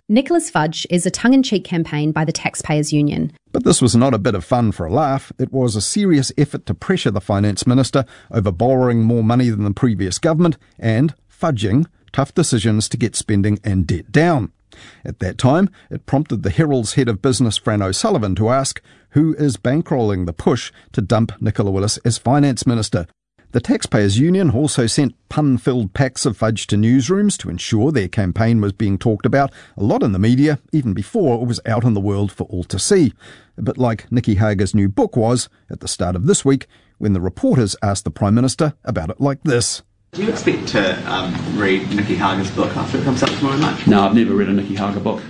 Nicholas Fudge is a tongue-in-cheek campaign by the Taxpayers Union. But this was not a bit of fun for a laugh. It was a serious effort to pressure the Finance Minister over borrowing more money than the previous government and fudging tough decisions to get spending and debt down. At that time, it prompted the Herald's head of business, Fran O'Sullivan, to ask who is bankrolling the push to dump Nicola Willis as Finance Minister. The Taxpayers Union also sent pun-filled packs of fudge to newsrooms to ensure their campaign was being talked about a lot in the media, even before it was out in the world for all to see. A bit like Nicky Hager's new book was at the start of this week, when the reporters asked the Prime Minister about it like this. Do you expect to read Nicky Hager's book after it comes out tomorrow night? No, I've never read a Nicky Hager book.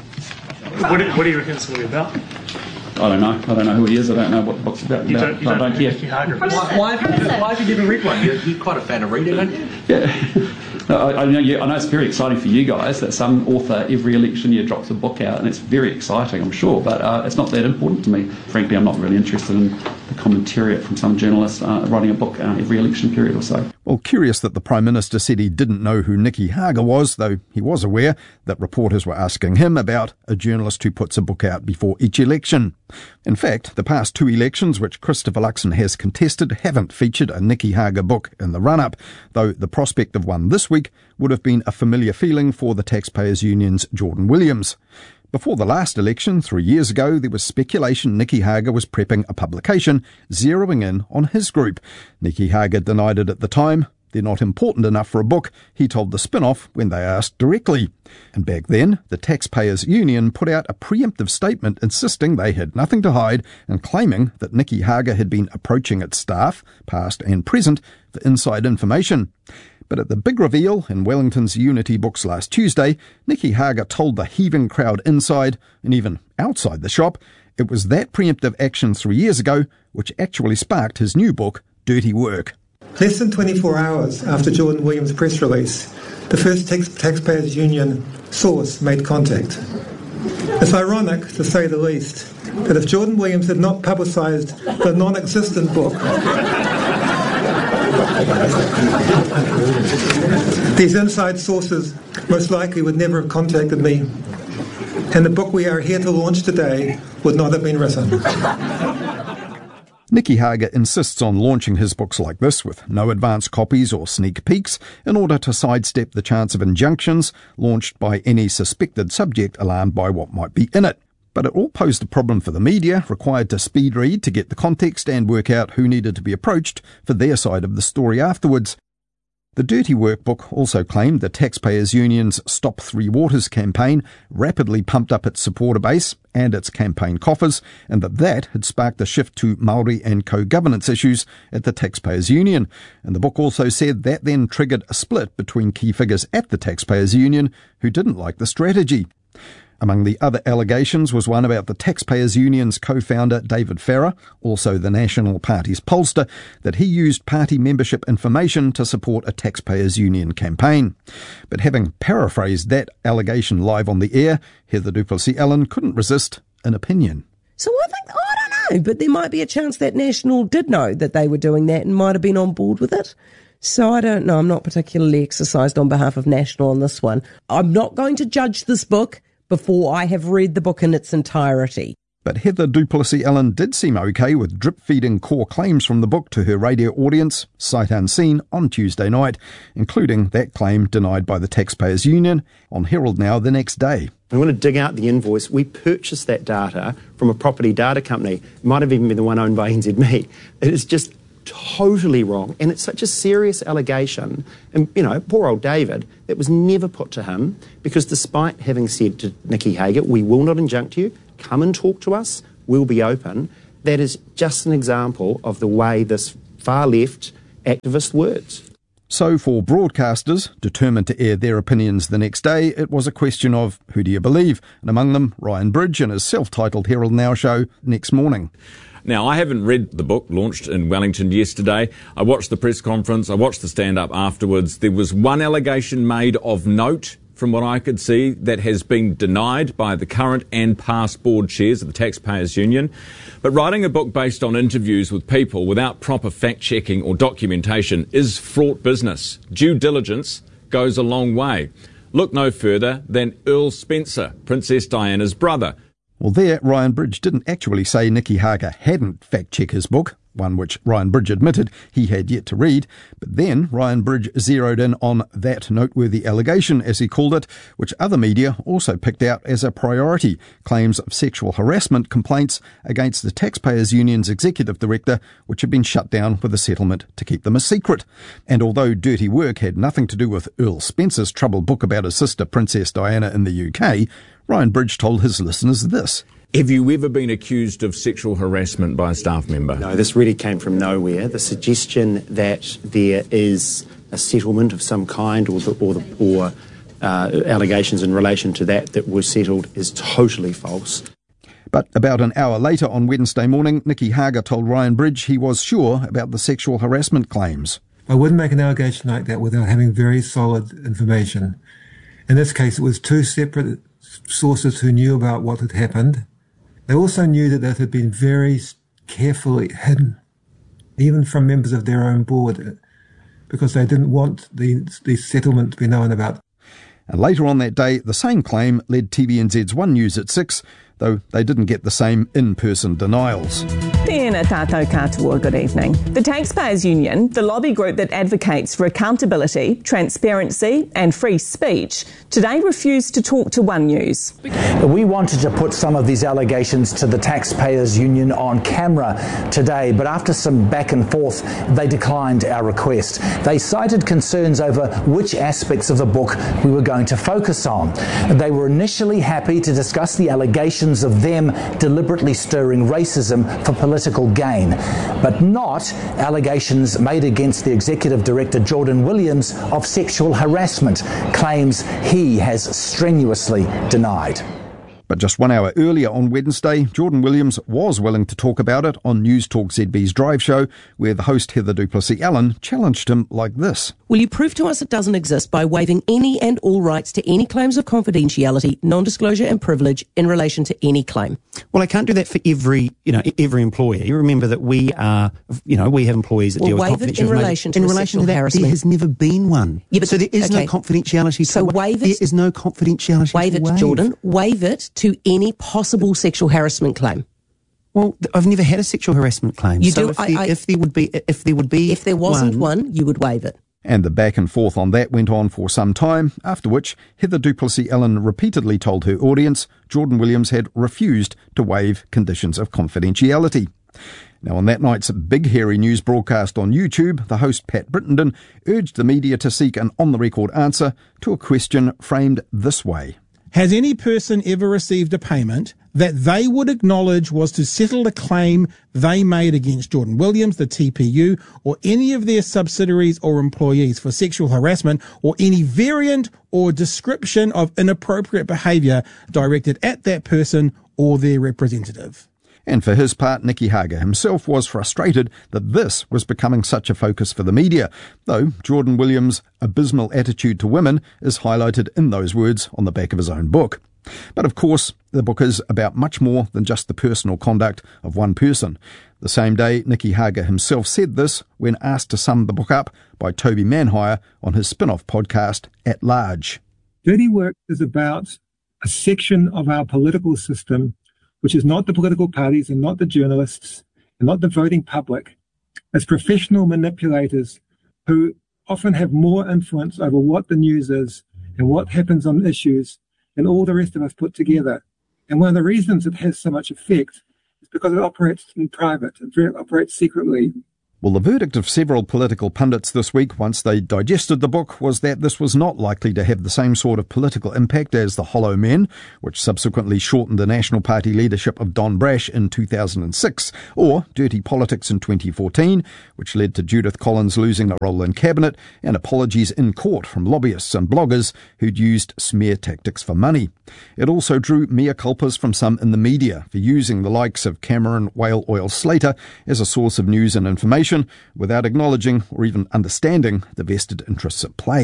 What do you reckon it's going to be about? I don't know who he is. I don't know what the book's about. You don't care. Nicky Hager. Why have you never read one? You're quite a fan of reading, aren't you? Yeah. I know it's very exciting for you guys that some author every election year drops a book out, and it's very exciting, I'm sure, but it's not that important to me. Frankly, I'm not really interested in the commentariat from some journalist writing a book every election period or so. Well, curious that the Prime Minister said he didn't know who Nicky Hager was, though he was aware that reporters were asking him about a journalist who puts a book out before each election. In fact, the past two elections which Christopher Luxon has contested haven't featured a Nicky Hager book in the run-up, though the prospect of one this week would have been a familiar feeling for the Taxpayers Union's Jordan Williams. Before the last election, 3 years ago, there was speculation Nicky Hager was prepping a publication zeroing in on his group. Nicky Hager denied it at the time. They're not important enough for a book, he told the Spin-Off when they asked directly. And back then, the Taxpayers Union put out a preemptive statement insisting they had nothing to hide and claiming that Nicky Hager had been approaching its staff, past and present, for inside information. But at the big reveal in Wellington's Unity Books last Tuesday, Nicky Hager told the heaving crowd inside, and even outside the shop, it was that preemptive action 3 years ago which actually sparked his new book, Dirty Work. Less than 24 hours after Jordan Williams' press release, the first Taxpayers Union source made contact. It's ironic, to say the least, that if Jordan Williams had not publicised the non-existent book, these inside sources most likely would never have contacted me, and the book we are here to launch today would not have been written. Nicky Hager insists on launching his books like this with no advance copies or sneak peeks in order to sidestep the chance of injunctions launched by any suspected subject alarmed by what might be in it. But it all posed a problem for the media, required to speed read to get the context and work out who needed to be approached for their side of the story afterwards. The Dirty Work book also claimed the Taxpayers Union's Stop Three Waters campaign rapidly pumped up its supporter base and its campaign coffers, and that had sparked a shift to Māori and co-governance issues at the Taxpayers Union. And the book also said that then triggered a split between key figures at the Taxpayers Union who didn't like the strategy. Among the other allegations was one about the Taxpayers Union's co-founder David Farrer, also the National Party's pollster, that he used party membership information to support a Taxpayers Union campaign. But having paraphrased that allegation live on the air, Heather du Plessis-Allen couldn't resist an opinion. So I don't know, but there might be a chance that National did know that they were doing that and might have been on board with it. So I don't know. I'm not particularly exercised on behalf of National on this one. I'm not going to judge this book before I have read the book in its entirety. But Heather du Plessis-Allen did seem okay with drip-feeding core claims from the book to her radio audience, sight unseen, on Tuesday night, including that claim denied by the Taxpayers Union on Herald Now the next day. We want to dig out the invoice. We purchased that data from a property data company. It might have even been the one owned by NZME. It is just totally wrong, and it's such a serious allegation. And, poor old David, it was never put to him, because despite having said to Nicky Hager, we will not injunct you, come and talk to us, we'll be open, that is just an example of the way this far-left activist works. So for broadcasters, determined to air their opinions the next day, it was a question of who do you believe? And among them, Ryan Bridge and his self-titled Herald Now show Next Morning. Now, I haven't read the book launched in Wellington yesterday. I watched the press conference. I watched the stand-up afterwards. There was one allegation made of note, from what I could see, that has been denied by the current and past board chairs of the Taxpayers Union. But writing a book based on interviews with people without proper fact-checking or documentation is fraught business. Due diligence goes a long way. Look no further than Earl Spencer, Princess Diana's brother. Well, there, Ryan Bridge didn't actually say Nicky Hager hadn't fact-checked his book, one which Ryan Bridge admitted he had yet to read, but then Ryan Bridge zeroed in on that noteworthy allegation, as he called it, which other media also picked out as a priority: claims of sexual harassment complaints against the Taxpayers Union's executive director, which had been shut down with a settlement to keep them a secret. And although Dirty Work had nothing to do with Earl Spencer's troubled book about his sister Princess Diana in the UK, Ryan Bridge told his listeners this. Have you ever been accused of sexual harassment by a staff member? No, this really came from nowhere. The suggestion that there is a settlement of some kind or allegations in relation to that were settled is totally false. But about an hour later on Wednesday morning, Nicky Hager told Ryan Bridge he was sure about the sexual harassment claims. I wouldn't make an allegation like that without having very solid information. In this case, it was two separate sources who knew about what had happened. They also knew that it had been very carefully hidden, even from members of their own board, because they didn't want the settlement to be known about. And later on that day, the same claim led TVNZ's One News at 6, though they didn't get the same in-person denials. Tēnā tātou katoa, good evening. The Taxpayers Union, the lobby group that advocates for accountability, transparency and free speech, today refused to talk to One News. We wanted to put some of these allegations to the Taxpayers Union on camera today, but after some back and forth, they declined our request. They cited concerns over which aspects of the book we were going to focus on. They were initially happy to discuss the allegations of them deliberately stirring racism for political gain, but not allegations made against the Executive Director Jordan Williams of sexual harassment, claims he has strenuously denied. But just 1 hour earlier on Wednesday, Jordan Williams was willing to talk about it on News Talk ZB's Drive Show, where the host Heather du Plessis-Allen challenged him like this. Will you prove to us it doesn't exist by waiving any and all rights to any claims of confidentiality, non-disclosure and privilege in relation to any claim? Well, I can't do that for every employee. You remember that we have employees that deal with confidentiality. In relation to that, harassment. There has never been one. Yeah, but, so there is no confidentiality. So waive it. There is no confidentiality. Waive it, Jordan. Waive it to any possible sexual harassment claim. Well, I've never had a sexual harassment claim. You so do. If there wasn't one, you would waive it. And the back and forth on that went on for some time, after which Heather du Plessis-Allen repeatedly told her audience Jordan Williams had refused to waive conditions of confidentiality. Now, on that night's big hairy news broadcast on YouTube, the host Pat Brittenden urged the media to seek an on-the-record answer to a question framed this way. Has any person ever received a payment that they would acknowledge was to settle a claim they made against Jordan Williams, the TPU, or any of their subsidiaries or employees for sexual harassment or any variant or description of inappropriate behaviour directed at that person or their representative? And for his part, Nicky Hager himself was frustrated that this was becoming such a focus for the media, though Jordan Williams' abysmal attitude to women is highlighted in those words on the back of his own book. But of course, the book is about much more than just the personal conduct of one person. The same day, Nicky Hager himself said this when asked to sum the book up by Toby Manhire on his spin-off podcast, At Large. Dirty Work is about a section of our political system which is not the political parties and not the journalists and not the voting public. It's professional manipulators who often have more influence over what the news is and what happens on issues than all the rest of us put together. And one of the reasons it has so much effect is because it operates in private, it operates secretly. Well, the verdict of several political pundits this week, once they digested the book, was that this was not likely to have the same sort of political impact as The Hollow Men, which subsequently shortened the National Party leadership of Don Brash in 2006, or Dirty Politics in 2014, which led to Judith Collins losing a role in cabinet and apologies in court from lobbyists and bloggers who'd used smear tactics for money. It also drew mea culpas from some in the media for using the likes of Cameron Whale Oil Slater as a source of news and information without acknowledging or even understanding the vested interests at play.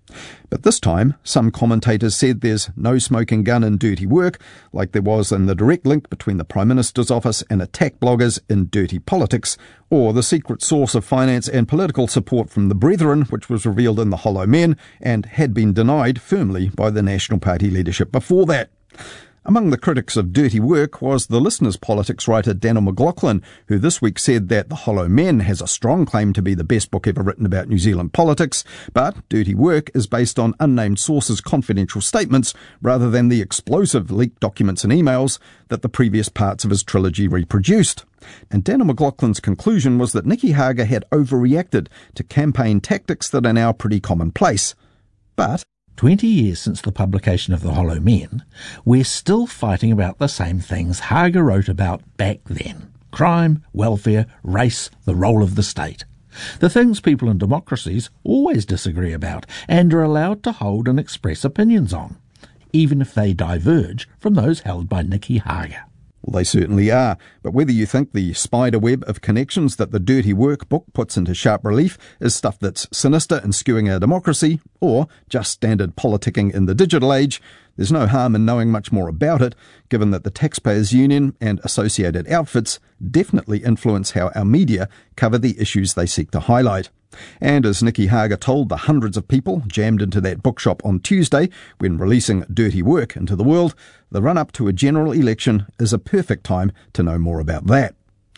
But this time, some commentators said there's no smoking gun in dirty work, like there was in the direct link between the Prime Minister's office and attack bloggers in Dirty Politics, or the secret source of finance and political support from the Brethren, which was revealed in The Hollow Men and had been denied firmly by the National Party leadership before that. Among the critics of Dirty Work was the Listeners Politics writer Daniel McLaughlin, who this week said that The Hollow Men has a strong claim to be the best book ever written about New Zealand politics, but Dirty Work is based on unnamed sources' confidential statements rather than the explosive leaked documents and emails that the previous parts of his trilogy reproduced. And Daniel McLaughlin's conclusion was that Nicky Hager had overreacted to campaign tactics that are now pretty commonplace. But 20 years since the publication of The Hollow Men, we're still fighting about the same things Hager wrote about back then. Crime, welfare, race, the role of the state. The things people in democracies always disagree about and are allowed to hold and express opinions on, even if they diverge from those held by Nicky Hager. Well, they certainly are, but whether you think the spider web of connections that the Dirty Work book puts into sharp relief is stuff that's sinister and skewing our democracy, or just standard politicking in the digital age, there's no harm in knowing much more about it, given that the Taxpayers Union and associated outfits definitely influence how our media cover the issues they seek to highlight. And as Nicky Hager told the hundreds of people jammed into that bookshop on Tuesday when releasing Dirty Work into the world, the run-up to a general election is a perfect time to know more about that.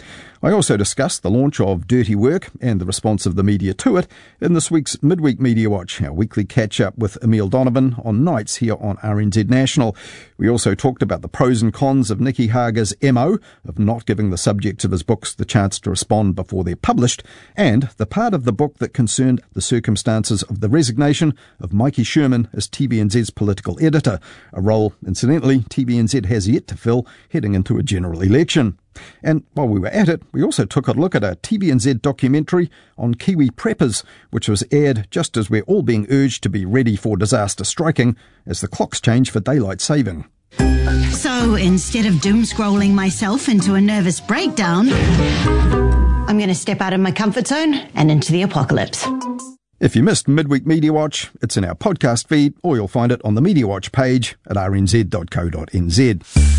I also discussed the launch of Dirty Work and the response of the media to it in this week's Midweek Media Watch, our weekly catch-up with Emile Donovan on nights here on RNZ National. We also talked about the pros and cons of Nicky Hager's MO of not giving the subjects of his books the chance to respond before they're published, and the part of the book that concerned the circumstances of the resignation of Mikey Sherman as TVNZ's political editor, a role, incidentally, TVNZ has yet to fill heading into a general election. And while we were at it, we also took a look at a TVNZ documentary on Kiwi preppers, which was aired just as we're all being urged to be ready for disaster striking as the clocks change for daylight saving. So instead of doom-scrolling myself into a nervous breakdown, I'm going to step out of my comfort zone and into the apocalypse. If you missed Midweek Media Watch, it's in our podcast feed, or you'll find it on the Media Watch page at rnz.co.nz.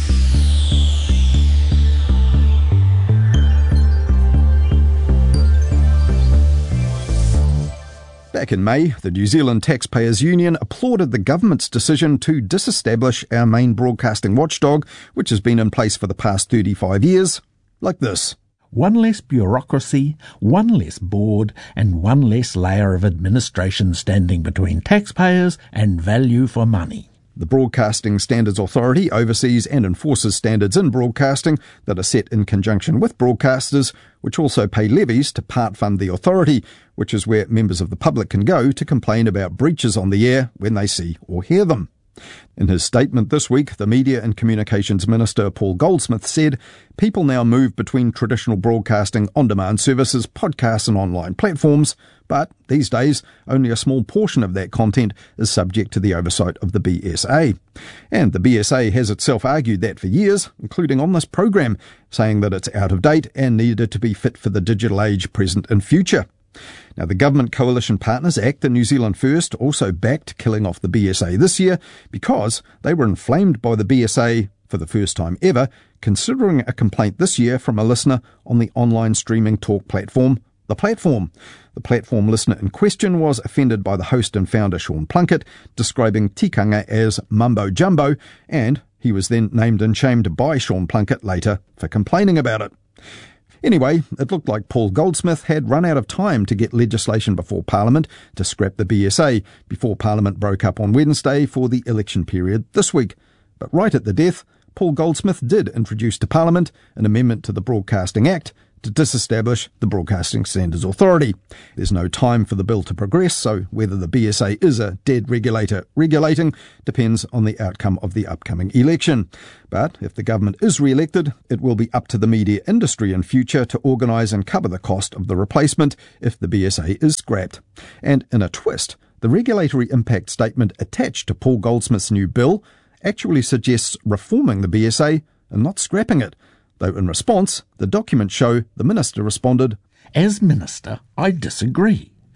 Back in May, the New Zealand Taxpayers Union applauded the government's decision to disestablish our main broadcasting watchdog, which has been in place for the past 35 years, like this. One less bureaucracy, one less board, and one less layer of administration standing between taxpayers and value for money. The Broadcasting Standards Authority oversees and enforces standards in broadcasting that are set in conjunction with broadcasters, which also pay levies to part-fund the authority, which is where members of the public can go to complain about breaches on the air when they see or hear them. In his statement this week, the Media and Communications Minister Paul Goldsmith said, people now move between traditional broadcasting on-demand services, podcasts and online platforms, but these days only a small portion of that content is subject to the oversight of the BSA. And the BSA has itself argued that for years, including on this program, saying that it's out of date and needed to be fit for the digital age present and future. Now, the Government Coalition Partners Act and New Zealand First also backed killing off the BSA this year because they were inflamed by the BSA for the first time ever, considering a complaint this year from a listener on the online streaming talk platform, The Platform. The platform listener in question was offended by the host and founder Sean Plunkett, describing tikanga as mumbo jumbo, and he was then named and shamed by Sean Plunkett later for complaining about it. Anyway, it looked like Paul Goldsmith had run out of time to get legislation before Parliament to scrap the BSA before Parliament broke up on Wednesday for the election period this week. But right at the death, Paul Goldsmith did introduce to Parliament an amendment to the Broadcasting Act to disestablish the Broadcasting Standards Authority. There's no time for the bill to progress, so whether the BSA is a dead regulator regulating depends on the outcome of the upcoming election. But if the government is re-elected, it will be up to the media industry in future to organise and cover the cost of the replacement if the BSA is scrapped. And in a twist, the regulatory impact statement attached to Paul Goldsmith's new bill actually suggests reforming the BSA and not scrapping it. Though in response, the documents show the minister responded, As minister, I disagree.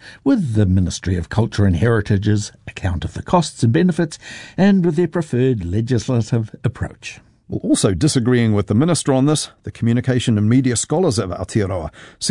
with the Ministry of Culture and Heritage's account of the costs and benefits, and with their preferred legislative approach. Well, also disagreeing with the Minister on this, the Communication and Media Scholars of Aotearoa.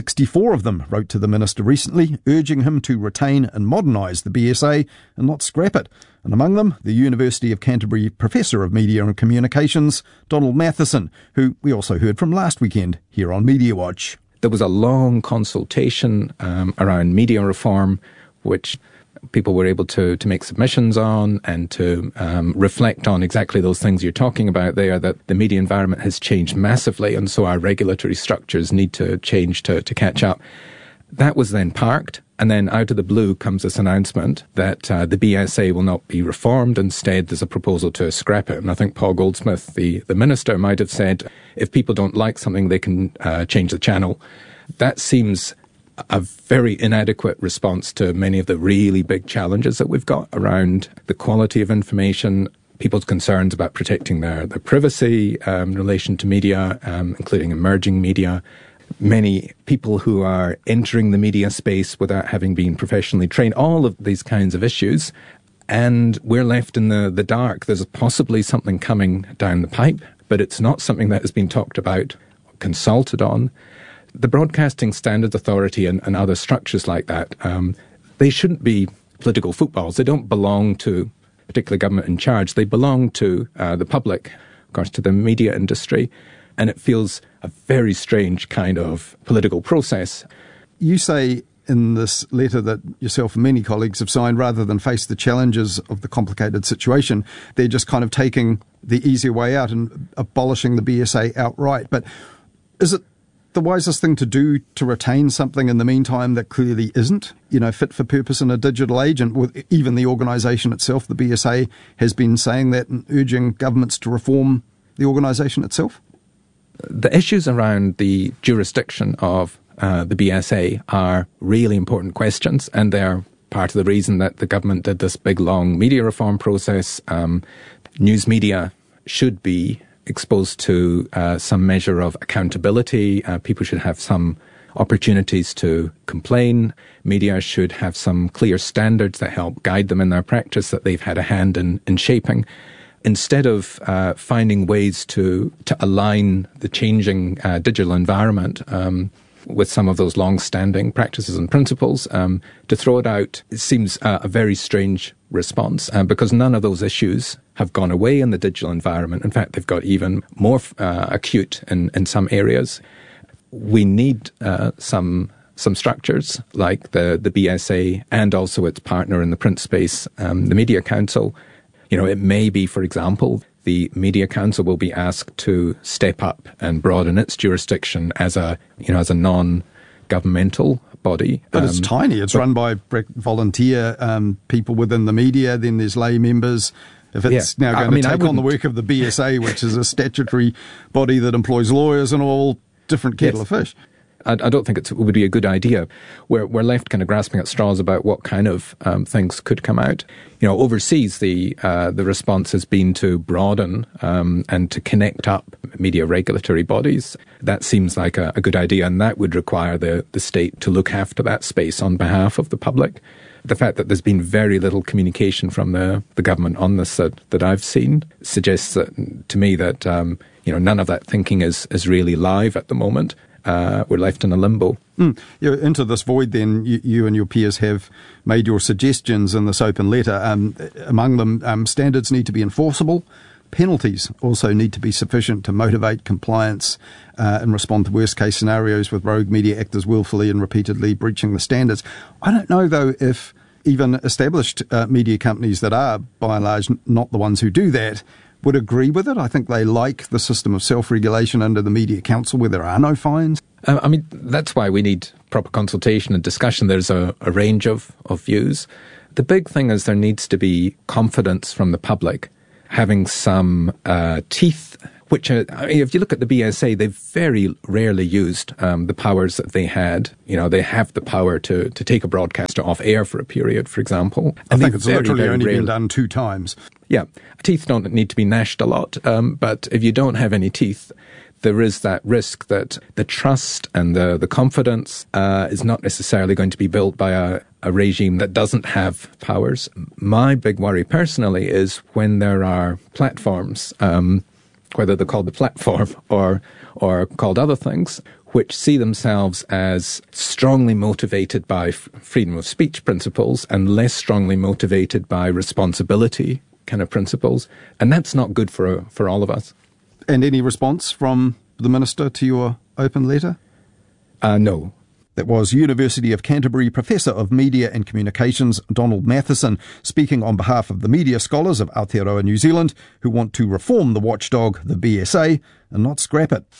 64 of them wrote to the Minister recently, urging him to retain and modernise the BSA and not scrap it. And among them, the University of Canterbury Professor of Media and Communications, Donald Matheson, who we also heard from last weekend here on Media Watch. There was a long consultation around media reform, which people were able to make submissions on and to reflect on exactly those things you're talking about there, that the media environment has changed massively, and so our regulatory structures need to change to catch up. That was then parked, and then out of the blue comes this announcement that the BSA will not be reformed. Instead, there's a proposal to scrap it. And I think Paul Goldsmith, the minister, might have said, if people don't like something, they can change the channel. That seems a very inadequate response to many of the really big challenges that we've got around the quality of information, people's concerns about protecting their privacy in relation to media, including emerging media. Many people who are entering the media space without having been professionally trained, all of these kinds of issues. And we're left in the dark. There's possibly something coming down the pipe, but it's not something that has been talked about, consulted on. The Broadcasting Standards Authority and other structures like that, they shouldn't be political footballs. They don't belong to a particular government in charge. They belong to the public, of course, to the media industry. And it feels a very strange kind of political process. You say in this letter that yourself and many colleagues have signed, rather than face the challenges of the complicated situation, they're just kind of taking the easier way out and abolishing the BSA outright. But is it the wisest thing to do to retain something in the meantime that clearly isn't, fit for purpose in a digital age? And with even the organisation itself, the BSA, has been saying that and urging governments to reform the organisation itself? The issues around the jurisdiction of the BSA are really important questions, and they're part of the reason that the government did this big, long media reform process. News media should be exposed to some measure of accountability. People should have some opportunities to complain. Media should have some clear standards that help guide them in their practice that they've had a hand in shaping. Instead of finding ways to align the changing digital environment with some of those long-standing practices and principles, to throw it out, it seems a very strange response, because none of those issues have gone away in the digital environment. In fact, they've got even more acute in some areas. We need some structures like the BSA and also its partner in the print space, the Media Council. It may be, for example, the Media Council will be asked to step up and broaden its jurisdiction as a non-governmental body. But it's tiny. It's run by volunteer people within the media. Then there's lay members. If it's now going to take on the work of the BSA, which is a statutory body that employs lawyers and all, different kettle of fish. I don't think it would be a good idea. We're left kind of grasping at straws about what kind of things could come out. Overseas, the response has been to broaden and to connect up media regulatory bodies. That seems like a good idea, and that would require the state to look after that space on behalf of the public. The fact that there's been very little communication from the government on this that I've seen suggests to me that none of that thinking is really live at the moment. We're left in a limbo. Into this void then, you and your peers have made your suggestions in this open letter. Among them, standards need to be enforceable. Penalties also need to be sufficient to motivate compliance and respond to worst case scenarios with rogue media actors willfully and repeatedly breaching the standards. I don't know, though, if even established media companies that are, by and large, not the ones who do that, would agree with it. I think they like the system of self-regulation under the Media Council where there are no fines. That's why we need proper consultation and discussion. There's a range of views. The big thing is there needs to be confidence from the public, having some teeth, which if you look at the BSA, they've very rarely used the powers that they had. They have the power to take a broadcaster off air for a period, for example. I think it's literally only been done 2 times. Yeah, teeth don't need to be gnashed a lot, but if you don't have any teeth, there is that risk that the trust and the confidence is not necessarily going to be built by a regime that doesn't have powers. My big worry personally is when there are platforms, whether they're called the platform or called other things, which see themselves as strongly motivated by freedom of speech principles and less strongly motivated by responsibility kind of principles. And that's not good for all of us. And any response from the Minister to your open letter? No. That was University of Canterbury Professor of Media and Communications Donald Matheson speaking on behalf of the media scholars of Aotearoa New Zealand who want to reform the watchdog, the BSA, and not scrap it.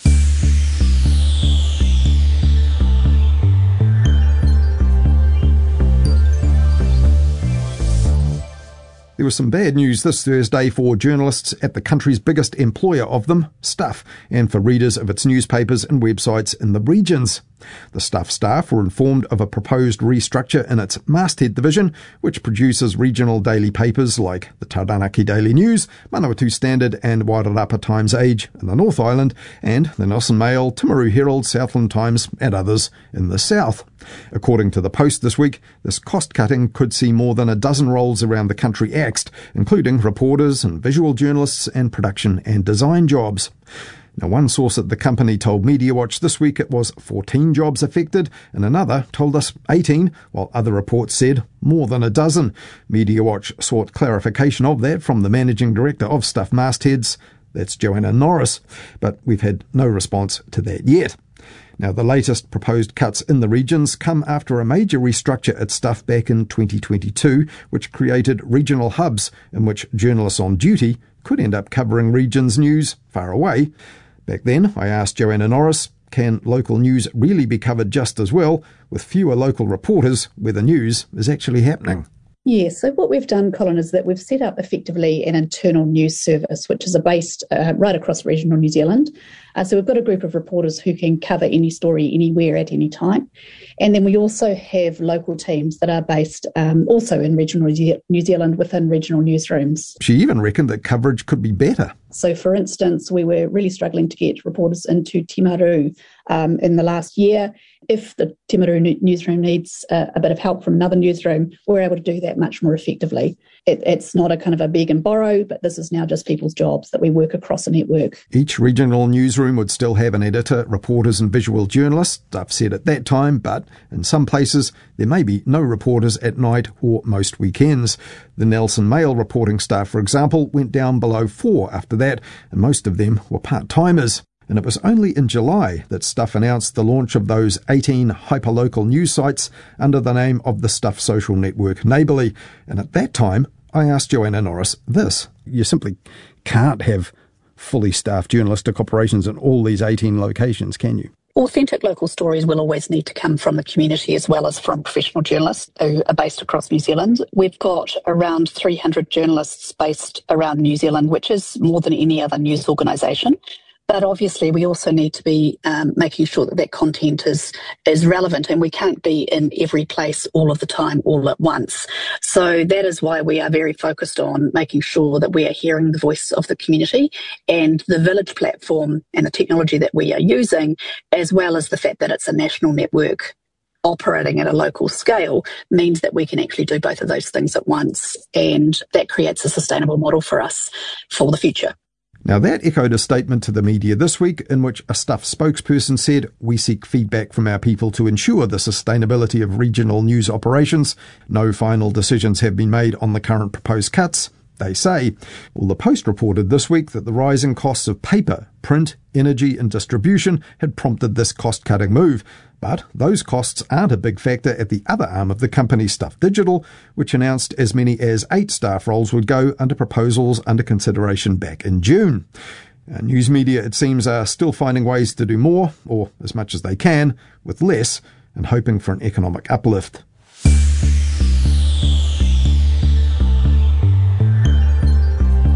There was some bad news this Thursday for journalists at the country's biggest employer of them, Stuff, and for readers of its newspapers and websites in the regions. The Stuff staff were informed of a proposed restructure in its masthead division, which produces regional daily papers like the Taranaki Daily News, Manawatu Standard and Wairarapa Times Age in the North Island, and the Nelson Mail, Timaru Herald, Southland Times and others in the south. According to the Post this week, this cost-cutting could see more than a dozen roles around the country axed, including reporters and visual journalists and production and design jobs. Now, one source at the company told Media Watch this week it was 14 jobs affected, and another told us 18, while other reports said more than a dozen. Media Watch sought clarification of that from the Managing Director of Stuff Mastheads, that's Joanna Norris, but we've had no response to that yet. Now, the latest proposed cuts in the regions come after a major restructure at Stuff back in 2022, which created regional hubs in which journalists on duty could end up covering regions news far away. Back then, I asked Joanna Norris, can local news really be covered just as well with fewer local reporters where the news is actually happening? Yeah, so what we've done, Colin, is that we've set up effectively an internal news service, which is based right across regional New Zealand. So we've got a group of reporters who can cover any story anywhere at any time. And then we also have local teams that are based also in regional New Zealand within regional newsrooms. She even reckoned that coverage could be better. So, for instance, we were really struggling to get reporters into Timaru in the last year. If the Timaru newsroom needs a bit of help from another newsroom, we're able to do that much more effectively. It's not a kind of a beg and borrow, but this is now just people's jobs that we work across a network. Each regional newsroom would still have an editor, reporters and visual journalists, Stuff said at that time, but in some places there may be no reporters at night or most weekends. The Nelson Mail reporting staff, for example, went down below 4 after that, and most of them were part-timers. And it was only in July that Stuff announced the launch of those 18 hyperlocal news sites under the name of the Stuff social network Neighbourly. And at that time, I asked Joanna Norris this. You simply can't have fully staffed journalistic operations in all these 18 locations, can you? Authentic local stories will always need to come from the community as well as from professional journalists who are based across New Zealand. We've got around 300 journalists based around New Zealand, which is more than any other news organisation. But obviously, we also need to be making sure that that content is relevant, and we can't be in every place all of the time, all at once. So that is why we are very focused on making sure that we are hearing the voice of the community, and the Village platform and the technology that we are using, as well as the fact that it's a national network operating at a local scale, means that we can actually do both of those things at once, and that creates a sustainable model for us for the future. Now, that echoed a statement to the media this week in which a Stuff spokesperson said, "We seek feedback from our people to ensure the sustainability of regional news operations. No final decisions have been made on the current proposed cuts," they say. Well, the Post reported this week that the rising costs of paper, print, energy and distribution had prompted this cost-cutting move. But those costs aren't a big factor at the other arm of the company, Stuff Digital, which announced as many as 8 staff roles would go under proposals under consideration back in June. News media, it seems, are still finding ways to do more, or as much as they can, with less, and hoping for an economic uplift.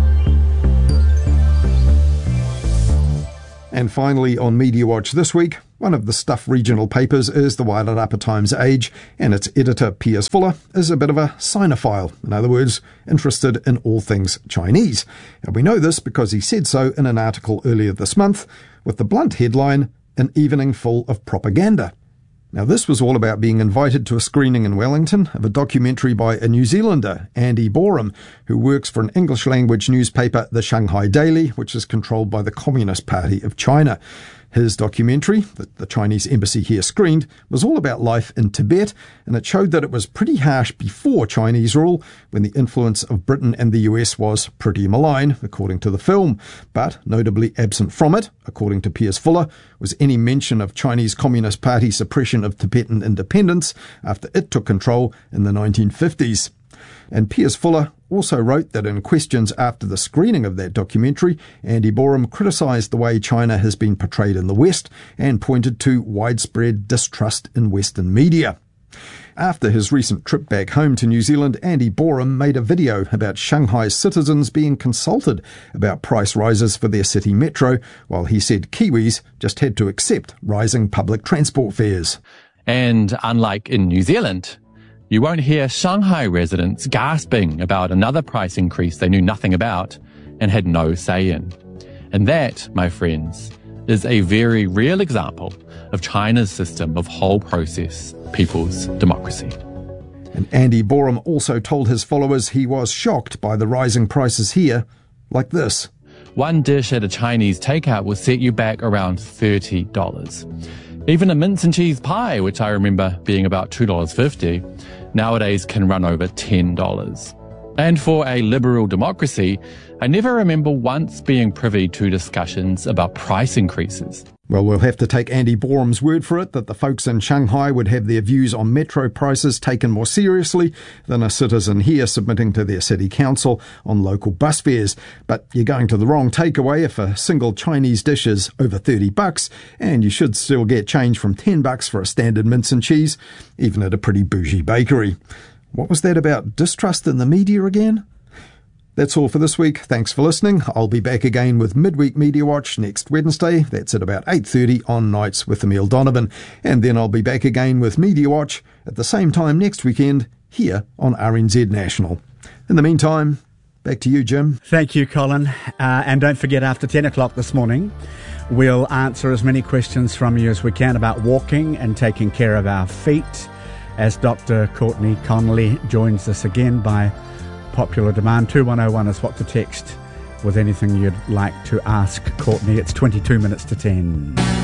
And finally, on Media Watch this week, One of the Stuff regional papers is the Wairarapa Times Age, and its editor, Piers Fuller, is a bit of a Sinophile, in other words, interested in all things Chinese. And we know this because he said so in an article earlier this month, with the blunt headline, "An Evening Full of Propaganda." Now, this was all about being invited to a screening in Wellington of a documentary by a New Zealander, Andy Borum, who works for an English-language newspaper, the Shanghai Daily, which is controlled by the Communist Party of China. His documentary, that the Chinese embassy here screened, was all about life in Tibet, and it showed that it was pretty harsh before Chinese rule, when the influence of Britain and the US was pretty malign, according to the film. But notably absent from it, according to Piers Fuller, was any mention of Chinese Communist Party suppression of Tibetan independence after it took control in the 1950s. And Piers Fuller also wrote that in questions after the screening of that documentary, Andy Borum criticised the way China has been portrayed in the West and pointed to widespread distrust in Western media. After his recent trip back home to New Zealand, Andy Borum made a video about Shanghai's citizens being consulted about price rises for their city metro, while he said Kiwis just had to accept rising public transport fares. And unlike in New Zealand, you won't hear Shanghai residents gasping about another price increase they knew nothing about and had no say in. And that, my friends, is a very real example of China's system of whole process people's democracy. And Andy Borum also told his followers he was shocked by the rising prices here, like this. One dish at a Chinese takeout will set you back around $30. Even a mince and cheese pie, which I remember being about $2.50, nowadays can run over $10. And for a liberal democracy, I never remember once being privy to discussions about price increases. Well, we'll have to take Andy Borum's word for it that the folks in Shanghai would have their views on metro prices taken more seriously than a citizen here submitting to their city council on local bus fares. But you're going to the wrong takeaway if a single Chinese dish is over $30, and you should still get change from $10 for a standard mince and cheese, even at a pretty bougie bakery. What was that about distrust in the media again? That's all for this week. Thanks for listening. I'll be back again with Midweek Media Watch next Wednesday. That's at about 8:30 on Nights with Emile Donovan. And then I'll be back again with Media Watch at the same time next weekend here on RNZ National. In the meantime, back to you, Jim. Thank you, Colin. And don't forget, after 10 o'clock this morning, we'll answer as many questions from you as we can about walking and taking care of our feet, as Dr. Courtney Connolly joins us again by popular demand. 2101 is what to text with anything you'd like to ask Courtney. It's 22 minutes to 10.